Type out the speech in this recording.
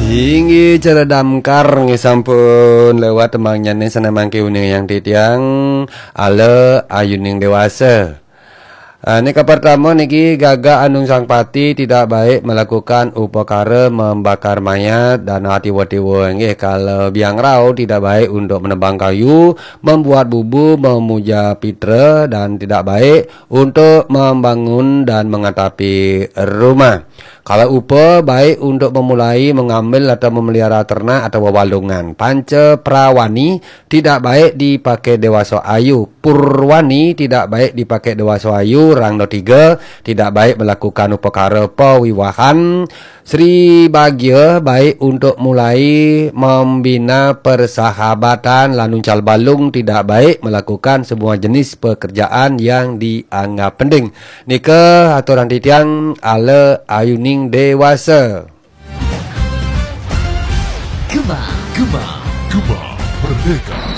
Hinggi cara damkar sampun lewat temangnya ni sana mangki uning yang titiang ala ayuning dewasa. Ini ke pertama niki gagak anung sang pati tidak baik melakukan upakara membakar mayat dan hati-hati nggih. Kalau biang rau tidak baik untuk menebang kayu, membuat bubu, memuja pitra dan tidak baik untuk membangun dan mengatapi rumah. Kalau upa baik untuk memulai mengambil atau memelihara ternak atau wawalungan. Panca prawani tidak baik dipakai dewasa ayu. Purwani tidak baik dipakai dewasa ayu. Rang no 3 tidak baik melakukan upakara pewiwahan. Sri Bagya baik untuk mulai membina persahabatan. Lanuncal balung tidak baik melakukan semua jenis pekerjaan yang dianggap penting. Nika aturan titiang ala ayuning dewasa. Gema Merdeka.